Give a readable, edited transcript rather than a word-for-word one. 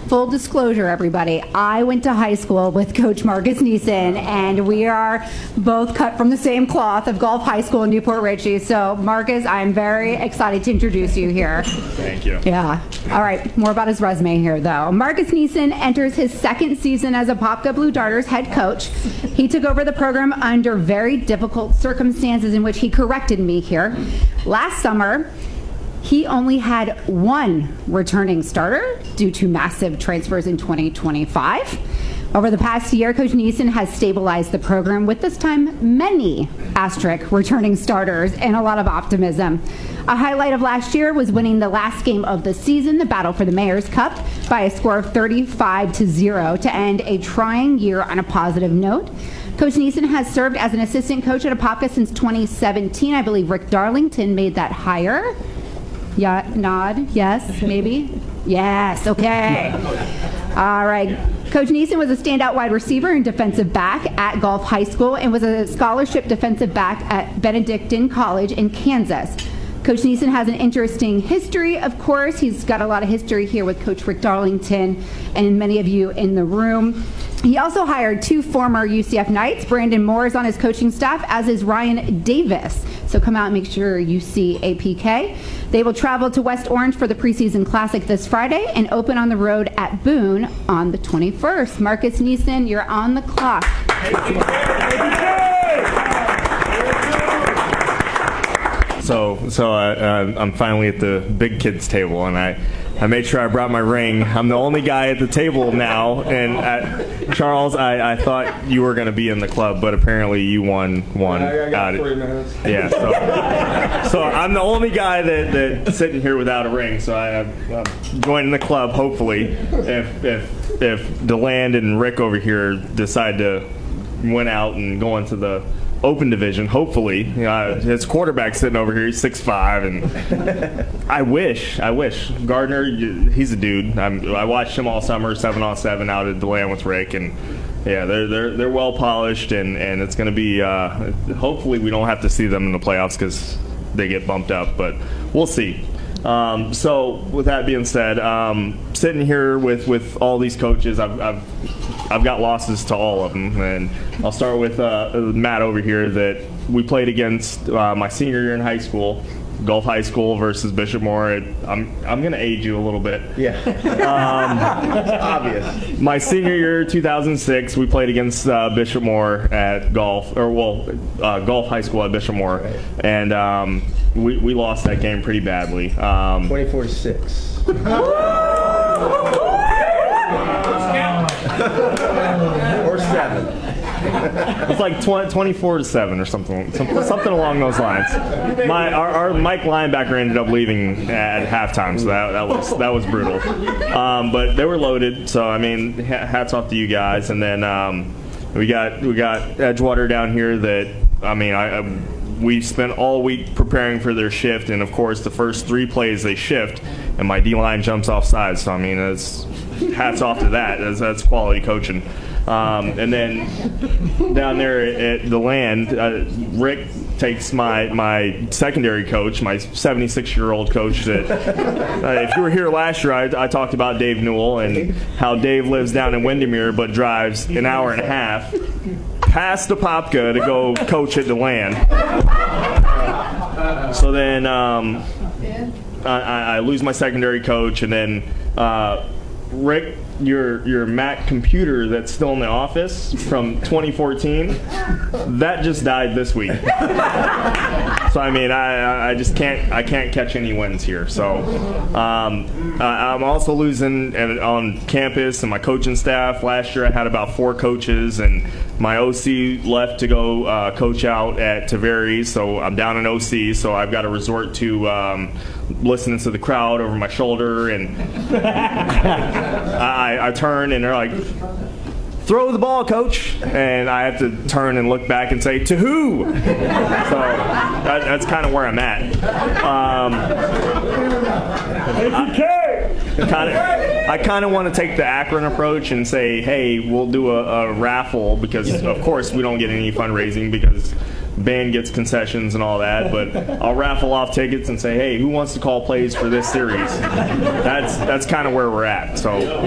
Full disclosure, everybody, I went to high school with Coach Marcus Neeson, and we are both cut from the same cloth of Gulf High School in Newport Richey. So, Marcus, I'm very excited to introduce you here. Thank you. Yeah. All right, more about his resume here, though. Marcus Neeson enters his second season as Apopka Blue Darters head coach. He took over the program under very difficult circumstances in which he corrected me here. Last summer, he only had one returning starter due to massive transfers in 2025. Over the past year, Coach Neeson has stabilized the program with this time many asterisk returning starters and a lot of optimism. A highlight of last year was winning the last game of the season, the Battle for the Mayor's Cup, by a score of 35-0 to end a trying year on a positive note. Coach Neeson has served as an assistant coach at Apopka since 2017. I believe Rick Darlington made that hire. Yeah, nod, yes, maybe? Yes, okay. All right. Coach Neeson was a standout wide receiver and defensive back at Gulf High School and was a scholarship defensive back at Benedictine College in Kansas. Coach Neeson has an interesting history, of course. He's got a lot of history here with Coach Rick Darlington and many of you in the room. He also hired two former UCF Knights. Brandon Moore is on his coaching staff, as is Ryan Davis. So come out and make sure you see APK. They will travel to West Orange for the preseason classic this Friday and open on the road at Boone on the 21st. Marcus Neeson, you're on the clock. So I'm finally at the big kids table, and I made sure I brought my ring. I'm the only guy at the table now, and Charles, I thought you were going to be in the club, but apparently you won I got 3 minutes. Yeah, so I'm the only guy that's sitting here without a ring, so I'm joining the club, hopefully, if DeLand and Rick over here decide to win out and go into the open division, hopefully. His quarterback's sitting over here, he's 6'5", and I wish Gardner, he's a dude. I watched him all summer, 7-on-7 out at DeLand with Rick, and yeah, they're well polished, and it's going to be hopefully we don't have to see them in the playoffs because they get bumped up, but we'll see. So with that being said, sitting here with all these coaches, I've got losses to all of them, and I'll start with Matt over here that we played against my senior year in high school, Gulf High School versus Bishop Moore. I'm going to age you a little bit. Yeah. It's obvious. My senior year, 2006, we played against Bishop Moore at Gulf High School at Bishop Moore, right. And we lost that game pretty badly. 24-6. Or 7. It's like 24-7 or something along those lines. Our Mike linebacker ended up leaving at halftime, so that was brutal. But they were loaded, so I mean, hats off to you guys. And then we got Edgewater down here that I mean we spent all week preparing for their shift, and of course the first 3 plays they shift, and my D-line jumps off sides. So I mean, hats off to that. That's quality coaching. And then down there at the land, Rick takes my secondary coach, my 76-year-old coach. That if you were here last year, I talked about Dave Newell and how Dave lives down in Windermere but drives an hour and a half past Apopka to go coach at the land. So then I lose my secondary coach, and then Rick, your Mac computer that's still in the office from 2014, that just died this week. So I mean, I just can't catch any wins here. So I'm also losing on campus and my coaching staff. Last year I had about 4 coaches, and my OC left to go coach out at Tavares, so I'm down an OC. So I've got to resort to listening to the crowd over my shoulder, and I turn and they're like, "Throw the ball, coach," and I have to turn and look back and say, "To who?" So that's kind of where I'm at. I kind of want to take the Akron approach and say, "Hey, we'll do a raffle," because of course we don't get any fundraising because band gets concessions and all that, but I'll raffle off tickets and say, "Hey, who wants to call plays for this series?" That's kind of where we're at. So